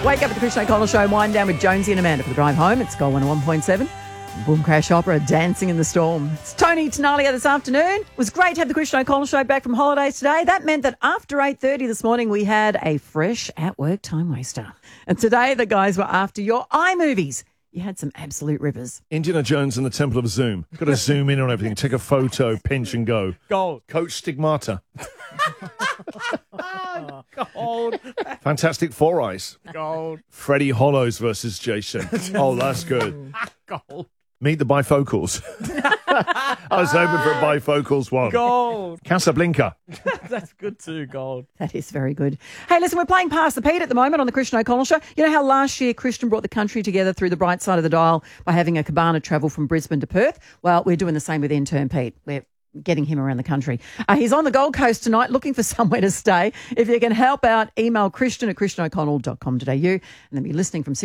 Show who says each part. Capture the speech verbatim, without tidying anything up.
Speaker 1: Wake up at the Christian O'Connell Show, wind down with Jonesy and Amanda for the drive home. It's Gold one oh one point seven. Boom Crash Opera, Dancing in the Storm. It's Tony Tenalia this afternoon. It was great to have the Christian O'Connell Show back from holidays today. That meant that after eight thirty this morning, we had a fresh at-work time waster. And today, the guys were after your iMovies. You had some absolute rippers.
Speaker 2: Indiana Jones and the Temple of Zoom. Got to zoom in on everything, take a photo, pinch and go.
Speaker 3: Gold.
Speaker 2: Coach Stigmata.
Speaker 3: Oh, gold.
Speaker 2: Fantastic Four Eyes.
Speaker 3: Gold.
Speaker 2: Freddie Hollows versus Jason. Oh, that's good.
Speaker 3: Gold.
Speaker 2: Meet the Bifocals. I was hoping for a Bifocals one.
Speaker 3: Gold.
Speaker 2: Casablanca.
Speaker 3: That's good too, gold.
Speaker 1: That is very good. Hey, listen, we're playing Pass the Pete at the moment on the Christian O'Connell Show. You know how last year Christian brought the country together through the bright side of the dial by having a cabana travel from Brisbane to Perth? Well, we're doing the same with intern Pete. We're getting him around the country. Uh, he's on the Gold Coast tonight looking for somewhere to stay. If you can help out, email Christian at christian o'connell dot com dot a u and then be listening from